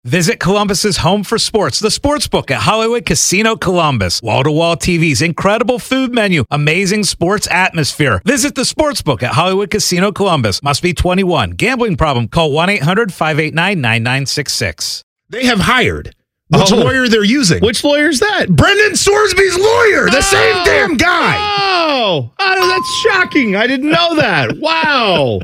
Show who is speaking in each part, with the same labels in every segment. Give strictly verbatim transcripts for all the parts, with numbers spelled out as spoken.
Speaker 1: Visit Columbus's home for sports, the Sportsbook at Hollywood Casino Columbus. Wall-to-wall T Vs, incredible food menu, amazing sports atmosphere. Visit the Sportsbook at Hollywood Casino Columbus. Must be twenty-one. Gambling problem? Call one eight hundred five eight nine nine nine six six.
Speaker 2: They have hired. Which
Speaker 3: Oh.
Speaker 2: lawyer they're using?
Speaker 3: Which lawyer is that?
Speaker 2: Brendan Sorsby's lawyer, the
Speaker 3: Oh.
Speaker 2: same damn guy.
Speaker 3: Oh, oh, that's shocking. I didn't know that. Wow.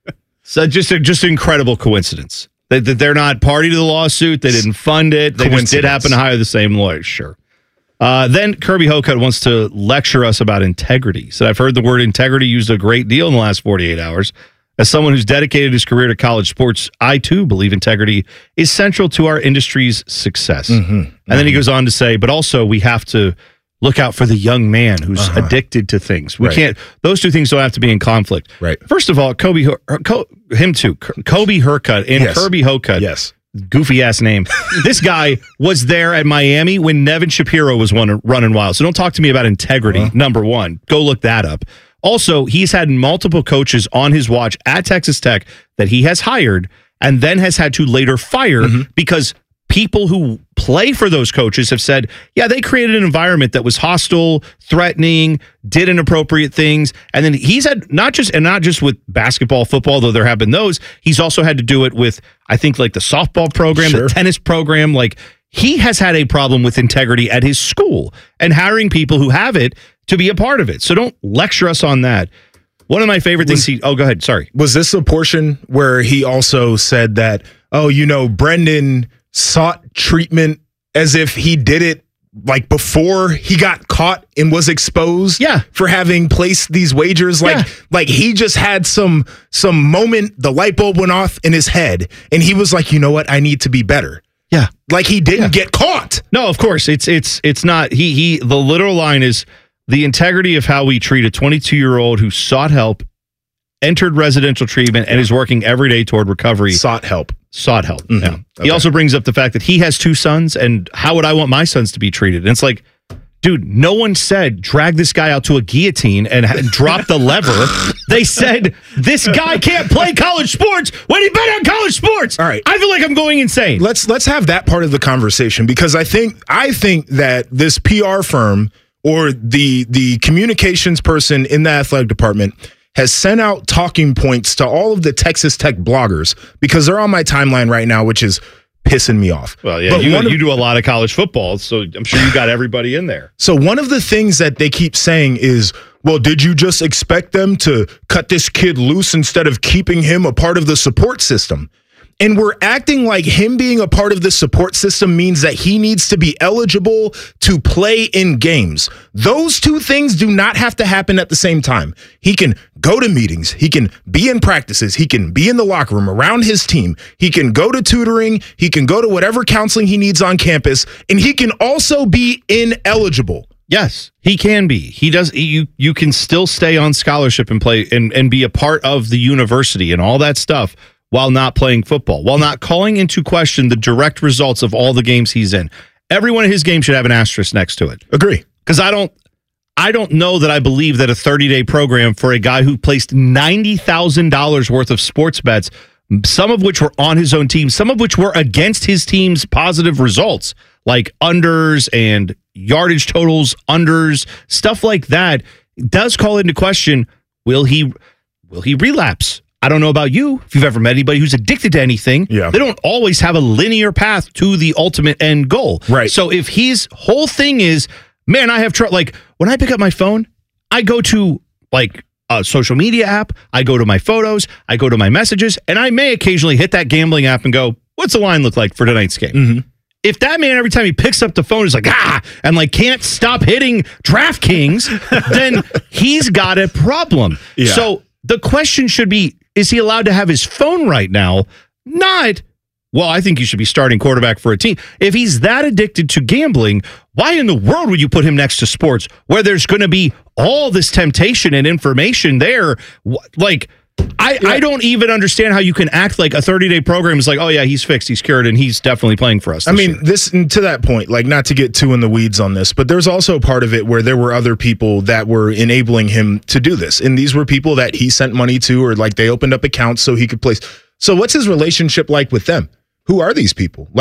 Speaker 3: So just a, just an incredible coincidence. That, that they're not party to the lawsuit. They didn't fund it. They just did happen to hire the same lawyer. Sure. Uh, then Kirby Hocutt wants to lecture us about integrity. So I've heard the word integrity used a great deal in the last forty-eight hours. As someone who's dedicated his career to college sports, I too believe integrity is central to our industry's success.
Speaker 2: Mm-hmm.
Speaker 3: And then he goes on to say, but also we have to look out for the young man who's
Speaker 2: Uh-huh.
Speaker 3: addicted to things. We
Speaker 2: Right.
Speaker 3: can't, those two things don't have to be in conflict.
Speaker 2: Right.
Speaker 3: First of all, Kobe, Hur- Co- him too, Kobe Hercutt and
Speaker 2: Yes.
Speaker 3: Kirby Hocutt.
Speaker 2: Yes.
Speaker 3: Goofy ass name. This guy was there at Miami when Nevin Shapiro was one, running wild. So don't talk to me about integrity.
Speaker 2: Uh-huh.
Speaker 3: Number one, go look that up. Also, he's had multiple coaches on his watch at Texas Tech that he has hired and then has had to later fire
Speaker 2: Mm-hmm.
Speaker 3: because people who play for those coaches have said, yeah, they created an environment that was hostile, threatening, did inappropriate things. And then he's had not just, and not just with basketball, football, though there have been those, he's also had to do it with, I think, like the softball program,
Speaker 2: Sure.
Speaker 3: the tennis program. Like he has had a problem with integrity at his school and hiring people who have it to be a part of it. So don't lecture us on that. One of my favorite things he, oh, go ahead. Sorry.
Speaker 2: Was this a portion where he also said that, oh, you know, Brendan sought treatment as if he did it like before he got caught and was exposed
Speaker 3: Yeah.
Speaker 2: for having placed these wagers? Like,
Speaker 3: Yeah.
Speaker 2: like he just had some some moment, the light bulb went off in his head, and he was like, you know what, I need to be better.
Speaker 3: Yeah.
Speaker 2: Like he didn't get caught.
Speaker 3: No, of course. It's, it's, it's not. He, he, the literal line is the integrity of how we treat a twenty-two year old who sought help, entered residential treatment, and is working every day toward recovery.
Speaker 2: Sought help.
Speaker 3: Sought help.
Speaker 2: Mhm.
Speaker 3: Yeah.
Speaker 2: Okay.
Speaker 3: He also brings up the fact that he has two sons, and how would I want my sons to be treated? And it's like, dude, no one said drag this guy out to a guillotine and, and drop the lever. They said this guy can't play college sports when he bet on college sports.
Speaker 2: All right.
Speaker 3: I feel like I'm going insane.
Speaker 2: Let's let's have that part of the conversation, because I think I think that this P R firm or the the communications person in the athletic department has sent out talking points to all of the Texas Tech bloggers, because they're on my timeline right now, which is pissing me off.
Speaker 3: Well, yeah,
Speaker 2: But
Speaker 3: you,
Speaker 2: one of-
Speaker 3: you do a lot of college football, so I'm sure you got everybody in there.
Speaker 2: So one of the things that they keep saying is, well, did you just expect them to cut this kid loose instead of keeping him a part of the support system? And we're acting like him being a part of the support system means that he needs to be eligible to play in games. Those two things do not have to happen at the same time. He can go to meetings. He can be in practices. He can be in the locker room around his team. He can go to tutoring. He can go to whatever counseling he needs on campus. And he can also be ineligible.
Speaker 3: Yes, he can be. He does. You you can still stay on scholarship and play and, and be a part of the university and all that stuff while not playing football, while not calling into question the direct results of all the games he's in. Every one of his games should have an asterisk next to it.
Speaker 2: Agree.
Speaker 3: Because I don't, I don't know that I believe that a thirty-day program for a guy who placed ninety thousand dollars worth of sports bets, some of which were on his own team, some of which were against his team's positive results, like unders and yardage totals, unders, stuff like that, does call into question, will he, will he relapse? I don't know about you, if you've ever met anybody who's addicted to anything.
Speaker 2: Yeah.
Speaker 3: They don't always have a linear path to the ultimate end goal.
Speaker 2: Right.
Speaker 3: So if his whole thing is, man, I have trouble. Like when I pick up my phone, I go to like a social media app, I go to my photos, I go to my messages, and I may occasionally hit that gambling app and go, what's the line look like for tonight's game?
Speaker 2: Mm-hmm.
Speaker 3: If that man every time he picks up the phone is like, ah, and like can't stop hitting DraftKings, then he's got a problem.
Speaker 2: Yeah.
Speaker 3: So the question should be, is he allowed to have his phone right now? Not, well, I think you should be starting quarterback for a team. If he's that addicted to gambling, why in the world would you put him next to sports where there's going to be all this temptation and information there? Wh- Like, I, I don't even understand how you can act like a thirty-day program is like, oh, yeah, he's fixed, he's cured, and he's definitely playing for us.
Speaker 2: I
Speaker 3: this
Speaker 2: mean,
Speaker 3: year.
Speaker 2: this to that point, like not to get too in the weeds on this, but there's also part of it where there were other people that were enabling him to do this. And these were people that he sent money to, or like they opened up accounts so he could place. So what's his relationship like with them? Who are these people?